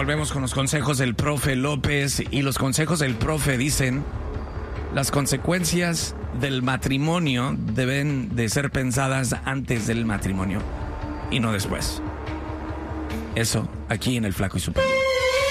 volvemos con los consejos del profe López. Y los consejos del profe dicen: las consecuencias del matrimonio deben de ser pensadas antes del matrimonio y no después. Eso aquí en El Flaco y su Pandilla.